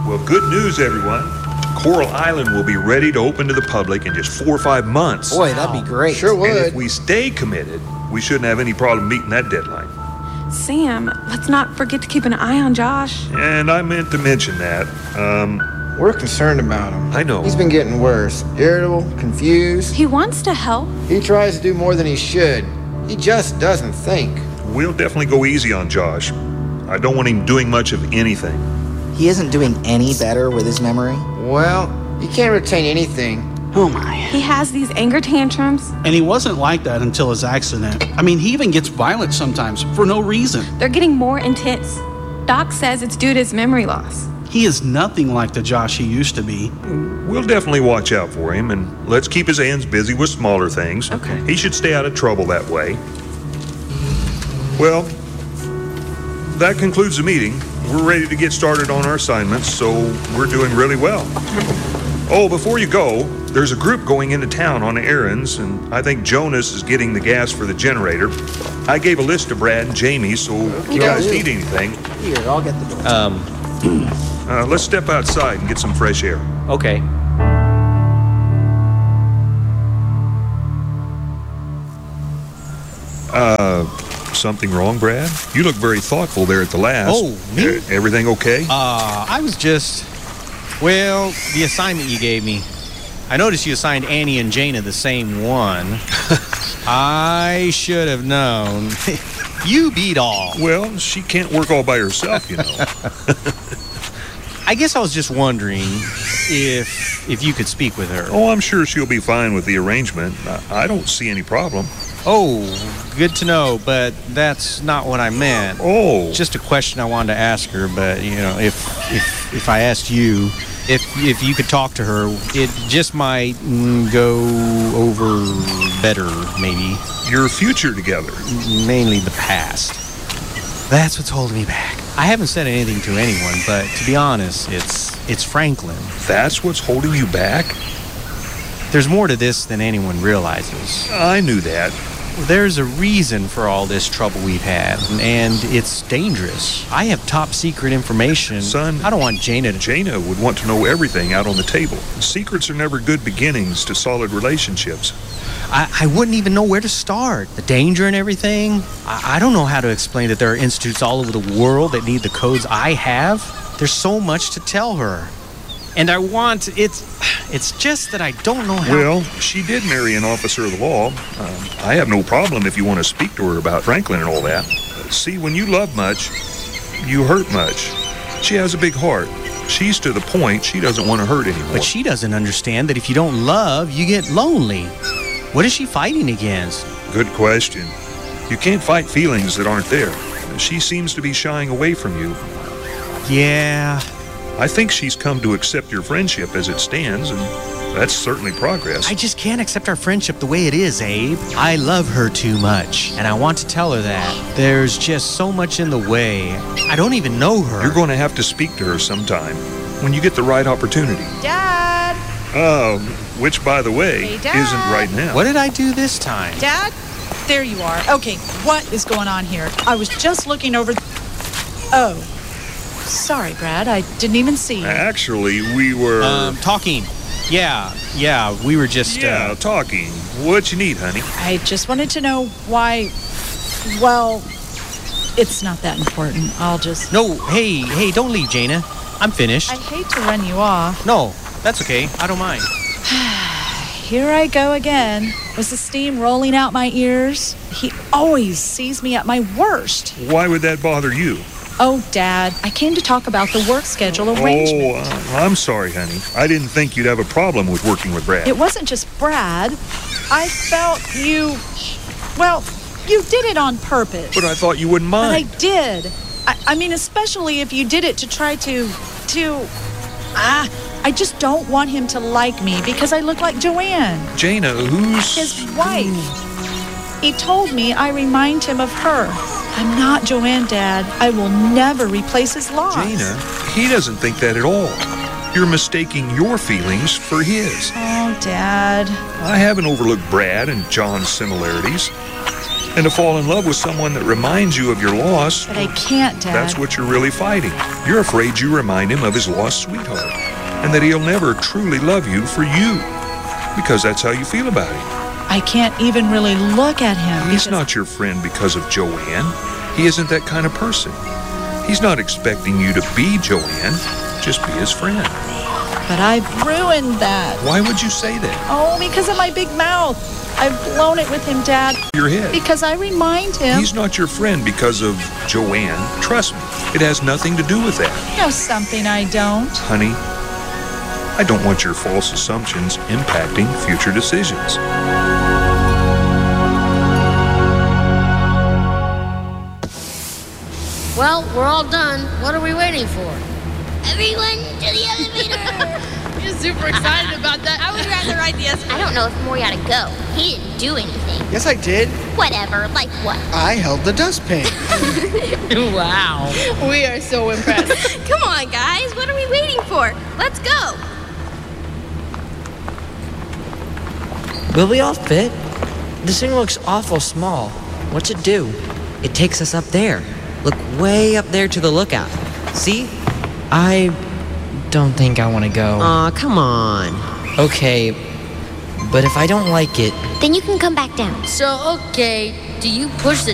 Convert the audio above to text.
Well, good news, everyone. Coral Island will be ready to open to the public in just 4 or 5 months. Boy, that'd be great. Sure would. And if we stay committed, we shouldn't have any problem meeting that deadline. Sam, let's not forget to keep an eye on Josh. And I meant to mention that. We're concerned about him. I know. He's been getting worse. Irritable, confused. He wants to help. He tries to do more than he should. He just doesn't think. We'll definitely go easy on Josh. I don't want him doing much of anything. He isn't doing any better with his memory? Well, he can't retain anything. Oh, my. He has these anger tantrums. And he wasn't like that until his accident. I mean, he even gets violent sometimes for no reason. They're getting more intense. Doc says it's due to his memory loss. He is nothing like the Josh he used to be. We'll definitely watch out for him, and let's keep his hands busy with smaller things. Okay. He should stay out of trouble that way. Well, that concludes the meeting. We're ready to get started on our assignments, so we're doing really well. Oh, before you go, there's a group going into town on errands, and I think Jonas is getting the gas for the generator. I gave a list to Brad and Jamie, so if you guys need anything, Here, I'll get the door. let's step outside and get some fresh air. Okay. Something wrong, Brad? You look very thoughtful there at the last. Oh, me? Everything okay? I was just... Well, the assignment you gave me. I noticed you assigned Annie and Jaina the same one. I should have known. You beat all. Well, she can't work all by herself, you know. I guess I was just wondering if you could speak with her. Oh, I'm sure she'll be fine with the arrangement. I don't see any problem. Oh, good to know, but that's not what I meant. Oh. Just a question I wanted to ask her, but, you know, if I asked you, if you could talk to her, it just might go over better, maybe. Your future together. Mainly the past. That's what's holding me back. I haven't said anything to anyone, but to be honest, it's Franklin. That's what's holding you back? There's more to this than anyone realizes. I knew that. There's a reason for all this trouble we've had, and it's dangerous. I have top secret information. Son, I don't want Jaina to... Jaina would want to know everything out on the table. Secrets are never good beginnings to solid relationships. I wouldn't even know where to start. The danger and everything. I don't know how to explain that there are institutes all over the world that need the codes I have. There's so much to tell her. And I want... It's just that I don't know how... Well, she did marry an officer of the law. I have no problem if you want to speak to her about Franklin and all that. See, when you love much, you hurt much. She has a big heart. She's to the point she doesn't want to hurt anymore. But she doesn't understand that if you don't love, you get lonely. What is she fighting against? Good question. You can't fight feelings that aren't there. She seems to be shying away from you. Yeah... I think she's come to accept your friendship as it stands, and that's certainly progress. I just can't accept our friendship the way it is, Abe. I love her too much, and I want to tell her that. There's just so much in the way. I don't even know her. You're going to have to speak to her sometime, when you get the right opportunity. Dad! Which, by the way, Hey, Dad. isn't right now. What did I do this time? Dad? There you are. Okay, what is going on here? I was just looking over... Oh. Sorry, Brad. I didn't even see you. Actually, we were... Talking. Yeah, we were just... Yeah, talking. What you need, honey? I just wanted to know why... Well, it's not that important. I'll just... No, hey, don't leave, Jaina. I'm finished. I hate to run you off. No, that's okay. I don't mind. Here I go again. Was the steam rolling out my ears? He always sees me at my worst. Why would that bother you? Oh, Dad, I came to talk about the work schedule arrangement. I'm sorry, honey. I didn't think you'd have a problem with working with Brad. It wasn't just Brad. I felt you... Well, you did it on purpose. But I thought you wouldn't But I mind. did. I mean, especially if you did it to try to... I just don't want him to like me because I look like Joanne. Jaina, who's... His wife. He told me I remind him of her. I'm not Joanne, Dad. I will never replace his loss. Jaina, he doesn't think that at all. You're mistaking your feelings for his. Oh, Dad. I haven't overlooked Brad and John's similarities. And to fall in love with someone that reminds you of your loss, But I can't, Dad. that's what you're really fighting. You're afraid you remind him of his lost sweetheart, and that he'll never truly love you for you, because that's how you feel about him. I can't even really look at him. He's because- not your friend because of Joanne. He isn't that kind of person. He's not expecting you to be Joanne. Just be his friend. But I've ruined that. Why would you say that? Oh, because of my big mouth. I've blown it with him, Dad. Your head. Because I remind him. He's not your friend because of Joanne. Trust me, it has nothing to do with that. You know something I don't. Honey, I don't want your false assumptions impacting future decisions. Well, we're all done. What are we waiting for? Everyone to the elevator! You're super excited about that. I would rather ride the escalator. I don't know if Maury ought to go. He didn't do anything. Yes, I did. Whatever, like what? I held the dustpan. Wow. We are so impressed. Come on, guys. What are we waiting for? Let's go. Will we all fit? This thing looks awful small. What's it do? It takes us up there. Look way up there to the lookout. See? I don't think I want to go. Aw, come on. Okay, but if I don't like it... Then you can come back down. So, okay, do you push the